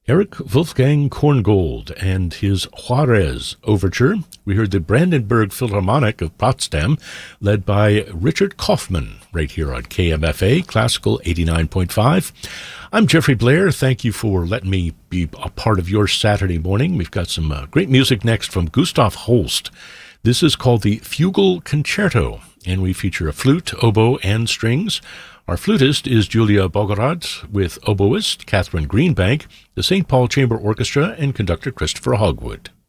Eric Wolfgang Korngold and his Juarez Overture. We heard the Brandenburg Philharmonic of Potsdam, led by Richard Kaufman, right here on KMFA, Classical 89.5. I'm Jeffrey Blair. Thank you for letting me be a part of your Saturday morning. We've got some great music next from Gustav Holst. This is called the Fugal Concerto, and we feature a flute, oboe, and strings. Our flutist is Julia Bogorad, with oboist Catherine Greenbank, the St. Paul Chamber Orchestra, and conductor Christopher Hogwood.